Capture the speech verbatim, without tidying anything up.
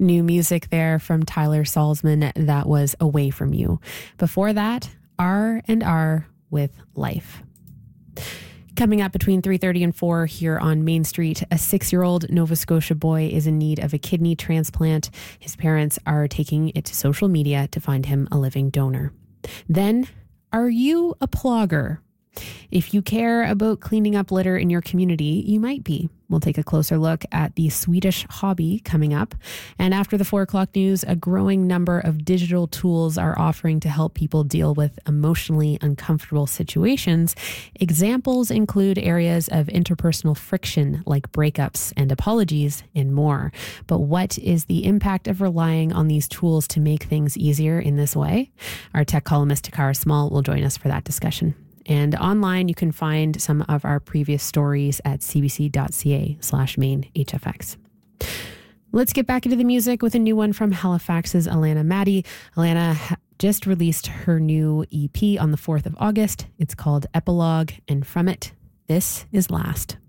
New music there from Tyler Salzman. That was Away From You. Before that, R and R with Life. Coming up between three thirty and four here on Main Street, a six-year-old Nova Scotia boy is in need of a kidney transplant. His parents are taking it to social media to find him a living donor. Then, are you a plogger? If you care about cleaning up litter in your community, you might be. We'll take a closer look at the Swedish hobby coming up. And after the four o'clock news, a growing number of digital tools are offering to help people deal with emotionally uncomfortable situations. Examples include areas of interpersonal friction like breakups and apologies and more. But what is the impact of relying on these tools to make things easier in this way? Our tech columnist Takara Small will join us for that discussion. And online, you can find some of our previous stories at cbc.ca slash main HFX. Let's get back into the music with a new one from Halifax's Alana Maddie. Alana ha- just released her new E P on the fourth of August. It's called Epilogue, and from it, this is Last.